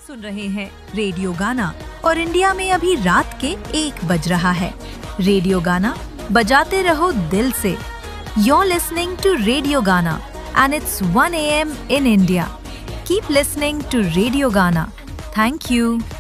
सुन रहे हैं रेडियो गाना और इंडिया में अभी रात के 1 बज रहा है। रेडियो गाना बजाते रहो दिल से। You're listening to Radio Gana and it's 1 a.m. in India. Keep listening to Radio Gana. Thank you.